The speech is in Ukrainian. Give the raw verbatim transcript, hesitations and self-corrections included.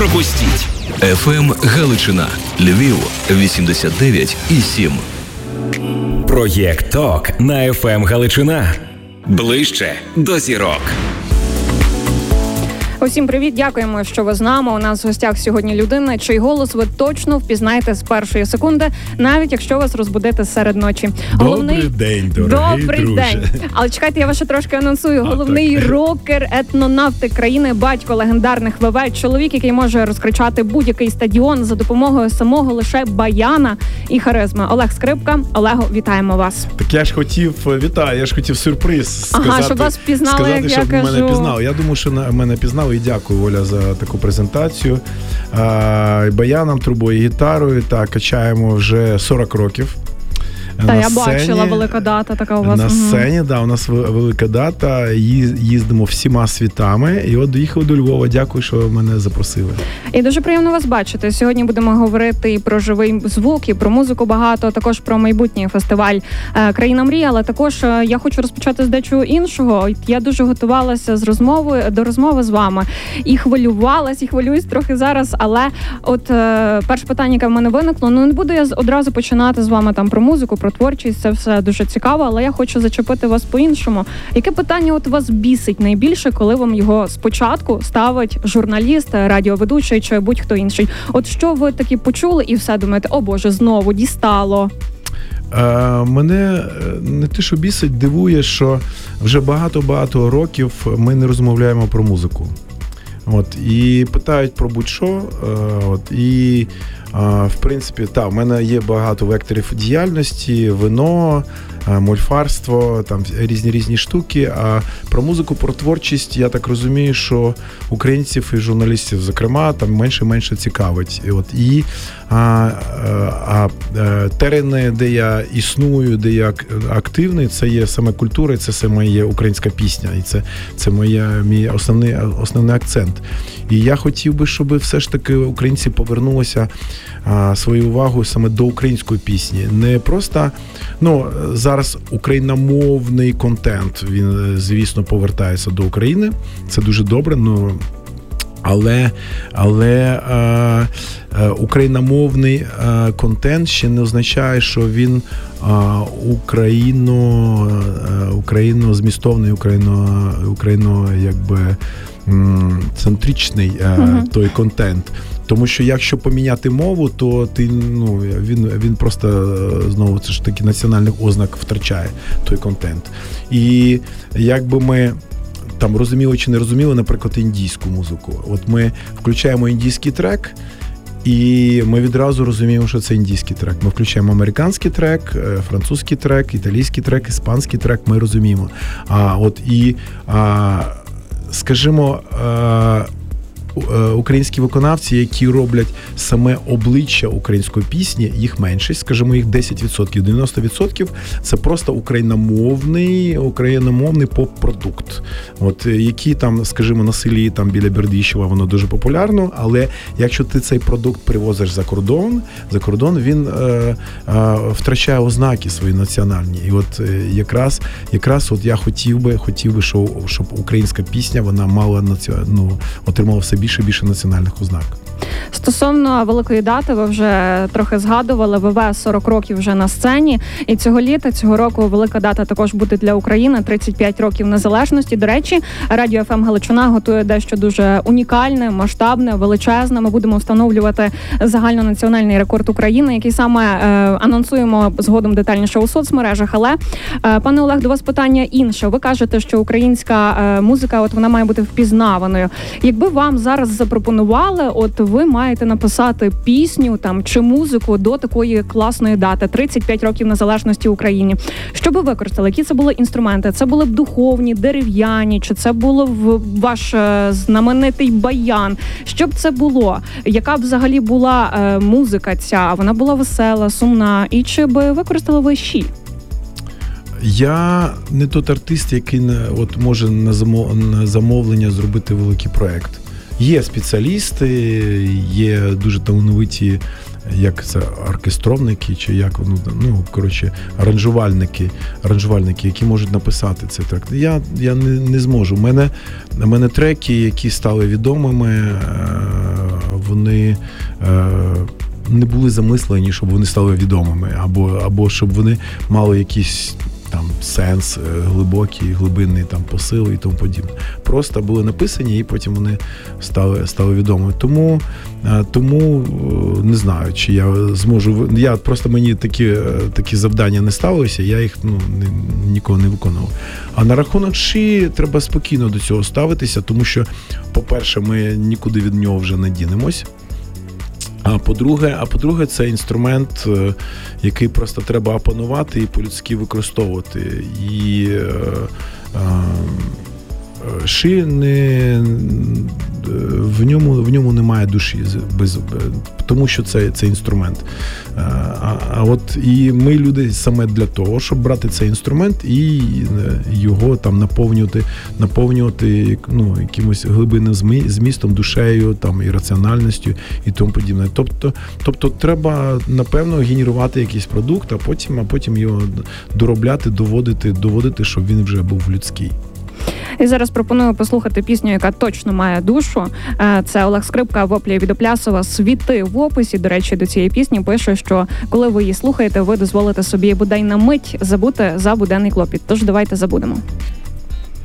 пропустіть. еф ем Галичина, Львів, вісімдесят дев'ять і сім. Проєкт ТОК на еф ем Галичина. Ближче до зірок. Усім привіт, дякуємо, що ви з нами. У нас в гостях сьогодні людина, чий голос ви точно впізнаєте з першої секунди, навіть якщо вас розбудити серед ночі. Головний... Добрий день, дорогий Добрий друже. день. Але чекайте, я вас ще трошки анонсую. Головний а, рокер, етнонавти країни, батько легендарних ВВ, чоловік, який може розкричати будь-який стадіон за допомогою самого лише баяна і харизми. Олег Скрипка. Олего, вітаємо вас. Так я ж хотів, вітаю, я ж хотів сюрприз сказати. Ага, щоб вас пізнали, сказати, як щоб я мене кажу. пізнали. Я думаю, що на мене пізнали. І дякую, Оля, за таку презентацію. А, баяном, трубою, гітарою. Так, качаємо вже сорок років. Та на я сцені, бачила, велика дата така у вас. На угу. сцені, да, у нас велика дата. Їздимо всіма світами. І от доїхав до Львова. Дякую, що мене запросили. І дуже приємно вас бачити. Сьогодні будемо говорити і про живий звук, і про музику багато, також про майбутній фестиваль «Країна мрій». Але також я хочу розпочати з дечого іншого. Я дуже готувалася з розмови до розмови з вами. І хвилювалась, і хвилююсь трохи зараз. Але от перше питання, яке в мене виникло, ну не буду я одразу починати з вами там про музику, про творчість, це все дуже цікаво, але я хочу зачепити вас по-іншому. Яке питання от вас бісить найбільше, коли вам його спочатку ставить журналіст, радіоведучий чи будь-хто інший? От що ви таки почули і все думаєте, о Боже, знову дістало? Е, мене не те, що бісить, дивує, що вже багато-багато років ми не розмовляємо про музику. От, і питають про будь-що. Е, от, і в принципі, так, в мене є багато векторів діяльності, вино, мольфарство, там різні-різні штуки, а про музику, про творчість, я так розумію, що українців і журналістів, зокрема, там менше-менше цікавить. І, от, і а, а, а терени, де я існую, де я активний, це є саме культура, це саме є українська пісня, і це, це моє, мій основний, основний акцент. І я хотів би, щоб все ж таки українці повернулися а, свою увагу саме до української пісні. Не просто, ну, зараз україномовний контент, він, звісно, повертається до України. Це дуже добре, ну, але, але е, е, україномовний е, контент ще не означає, що він е, україно, е, українозмістовний, україно, україно, якби, м, центричний е, uh-huh. той контент. Тому що якщо поміняти мову, то ти, ну, він, він просто, знову, це ж таки національних ознак втрачає той контент. І якби ми там розуміли чи не розуміли, наприклад, індійську музику. От ми включаємо індійський трек, і ми відразу розуміємо, що це індійський трек. Ми включаємо американський трек, французький трек, італійський трек, іспанський трек, ми розуміємо. А от і, а, скажімо, а, українські виконавці, які роблять саме обличчя української пісні, їх меншість, скажімо, їх десять відсотків, дев'яносто відсотків це просто україномовний, україномовний поп-продукт. От, які там, скажімо, на селі там біля Бердичева воно дуже популярно, але якщо ти цей продукт привозиш за кордон, за кордон він е, е, втрачає ознаки свої національні. І от е, якраз, якраз от я хотів би, хотів би, щоб, щоб українська пісня, вона мала, ну, отримала все більше і більше національних ознак. Стосовно великої дати, ви вже трохи згадували, ВВ сорок років вже на сцені, і цього літа, цього року велика дата також буде для України, тридцять п'ять років незалежності. До речі, Радіо еф ем Галичина готує дещо дуже унікальне, масштабне, величезне. Ми будемо встановлювати загальнонаціональний рекорд України, який саме е, анонсуємо згодом детальніше у соцмережах. Але, е, пане Олег, до вас питання інше. Ви кажете, що українська е, музика, от вона має бути впізнаваною. Якби вам зараз запропонували, от ви маєте написати пісню там чи музику до такої класної дати, тридцять п'ять років незалежності Україні. Що би використали? Які це були інструменти? Це були б духовні, дерев'яні, чи це було ваш знаменитий баян? Що б це було? Яка б взагалі була е, музика ця? Вона була весела, сумна? І чи би використали ви щі? Я не тот артист, який от може на замовлення зробити великий проект. Є спеціалісти, є дуже талановиті, як це, оркестровники, чи як, ну, ну коротше, аранжувальники, аранжувальники, які можуть написати цей трек. Я, я не, не зможу. У мене, у мене треки, які стали відомими, вони е, не були замислені, щоб вони стали відомими, або, або щоб вони мали якісь там сенс, глибокий, глибинний там посил і тому подібне. Просто були написані, і потім вони стали, стали відомими. Тому, тому не знаю, чи я зможу... Я просто мені такі, такі завдання не ставилися, я їх ну, не, ніколи не виконував. А на рахунок ши треба спокійно до цього ставитися, тому що, по-перше, ми нікуди від нього вже не дінемось. А по-друге, а по-друге, це інструмент, який просто треба опанувати і по-людськи використовувати. І е, е, ши не в ньому в ньому немає душі, без тому що це, це інструмент. А, а от і ми люди саме для того, щоб брати цей інструмент і його там наповнювати, наповнювати ну, якимось глибинним змістом, душею, там і раціональністю і тому подібне. Тобто, тобто треба напевно генерувати якийсь продукт, а потім, а потім його доробляти, доводити, доводити, щоб він вже був людський. І зараз пропоную послухати пісню, яка точно має душу. Це Олег Скрипка, «Воплі від Оплясова». Світи в описі, до речі, до цієї пісні пише, що коли ви її слухаєте, ви дозволите собі бодай на мить забути за буденний клопіт. Тож давайте забудемо.